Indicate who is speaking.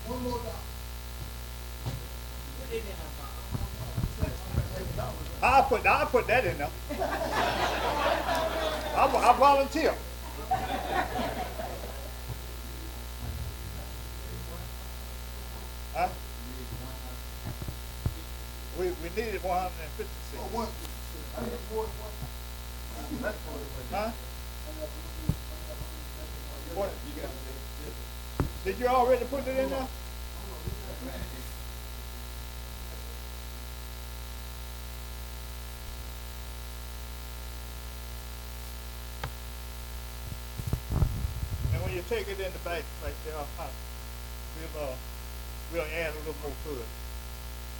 Speaker 1: One more dollar.
Speaker 2: I'll put that in there. I volunteer. Huh? We needed 150
Speaker 1: Oh,
Speaker 2: seats.
Speaker 1: one. I need more than one.
Speaker 2: Huh? What? Did you already put it in there? And when you take it in the back, right there, we'll add a little more to it.